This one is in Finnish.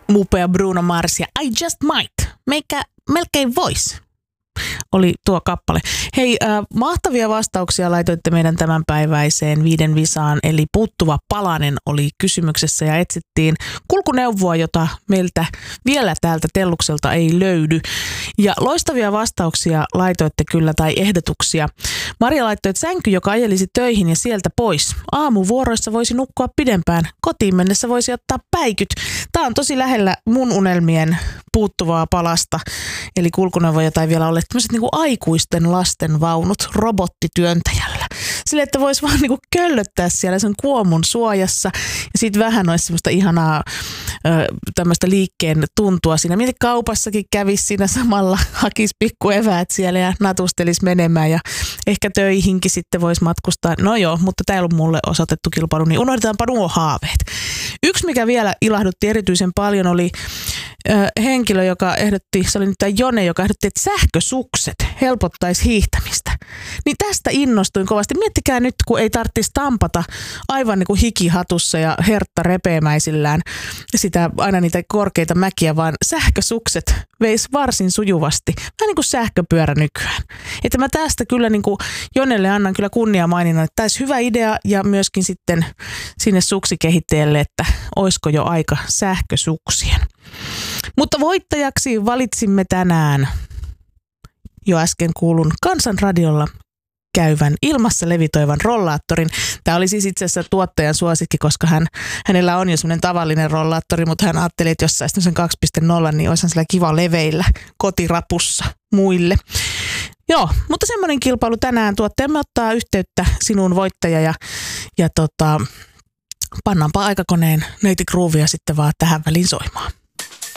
upea Bruno Mars ja I Just Might, meikä melkein vois, oli tuo kappale. Hei, mahtavia vastauksia laitoitte meidän tämänpäiväiseen 5 visaan, eli puuttuva palanen oli kysymyksessä ja etsittiin kulkuneuvoa, jota meiltä vielä täältä Tellukselta ei löydy. Ja loistavia vastauksia laitoitte kyllä tai ehdotuksia. Maria laittoi, että sänky, joka ajelisi töihin ja sieltä pois. Aamuvuoroissa voisi nukkua pidempään, kotiin mennessä voisi ottaa päikyt. Tämä on tosi lähellä mun unelmien puuttuvaa palasta, eli kulkuneuvo, jota ei vielä ole, tämmöiset niin kuin aikuisten lasten vaunut robottityöntäjällä. Sille, että voisi vaan niin kuin köllöttää siellä sen kuomun suojassa ja sitten vähän olisi semmoista ihanaa tämmöistä liikkeen tuntua siinä. Mietin, kaupassakin kävisi siinä samalla, hakisi pikkueväät siellä ja natustelisi menemään ja ehkä töihinkin sitten voisi matkustaa. No joo, mutta tämä ei ollut mulle osoitettu kilpailu, niin unohdetaanpa nuo haaveet. Yksi, mikä vielä ilahdutti erityisen paljon, oli henkilö, joka ehdotti, se oli nyt tämä Jone, joka ehdotti, että sähkösukset helpottaisi hiihtämistä. Niin tästä innostuin kovasti. Miettikää nyt, kun ei tarvitsisi tampata aivan niin kuin hikihatussa ja hertta repeämäisillään sitä, aina niitä korkeita mäkiä, vaan sähkösukset veisi varsin sujuvasti. Vähän niin kuin sähköpyörä nykyään. Että mä tästä kyllä niin kuin Jonelle annan kyllä kunniamaininnan, että tämä olisi hyvä idea ja myöskin sitten sinne suksikehittäjälle, että olisiko jo aika sähkösuksien. Mutta voittajaksi valitsimme tänään jo äsken kuulun Kansanradiolla käyvän ilmassa levitoivan rollaattorin. Tämä oli siis itse asiassa tuottajan suosikki, koska hänellä on jo semmoinen tavallinen rollaattori, mutta hän ajatteli, että jos saisi sen 2.0, niin olisihan sillä kiva leveillä kotirapussa muille. Joo, mutta semmoinen kilpailu tänään. Tuottajamme ottaa yhteyttä sinuun voittaja ja pannaanpa aikakoneen neiti Groovia sitten vaan tähän väliin soimaan.